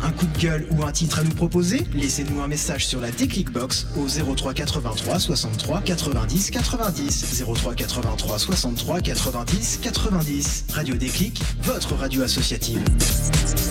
Un coup de gueule ou un titre à nous proposer? Laissez-nous un message sur la Déclic Box au 03 83 63 90 90. 03 83 63 90 90. Radio Déclic, votre radio associative.